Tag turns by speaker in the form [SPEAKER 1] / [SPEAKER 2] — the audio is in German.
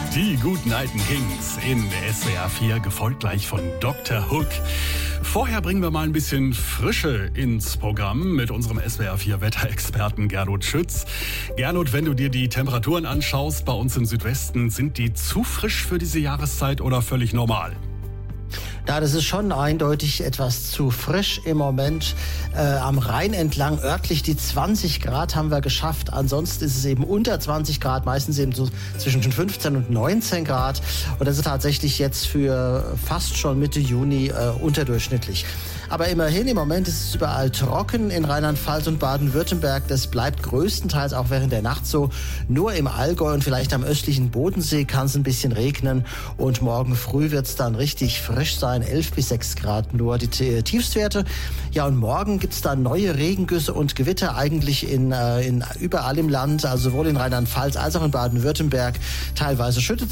[SPEAKER 1] Die guten alten Kings in SWR 4, gefolgt gleich von Dr. Hook. Vorher bringen wir mal ein bisschen Frische ins Programm mit unserem SWR 4 Wetterexperten Gernot Schütz. Gernot, wenn du dir die Temperaturen anschaust bei uns im Südwesten, sind die zu frisch für diese Jahreszeit oder völlig normal?
[SPEAKER 2] Ja, das ist schon eindeutig etwas zu frisch im Moment. Am Rhein entlang örtlich die 20 Grad haben wir geschafft. Ansonsten ist es eben unter 20 Grad, meistens eben so zwischen 15 und 19 Grad. Und das ist tatsächlich jetzt für fast schon Mitte Juni unterdurchschnittlich. Aber immerhin, im Moment ist es überall trocken in Rheinland-Pfalz und Baden-Württemberg. Das bleibt größtenteils auch während der Nacht so. Nur im Allgäu und vielleicht am östlichen Bodensee kann es ein bisschen regnen. Und morgen früh wird es dann richtig frisch sein. 11 bis 6 Grad nur die Tiefstwerte. Ja, und morgen gibt es dann neue Regengüsse und Gewitter eigentlich in überall im Land, also sowohl in Rheinland-Pfalz als auch in Baden-Württemberg. Teilweise schüttet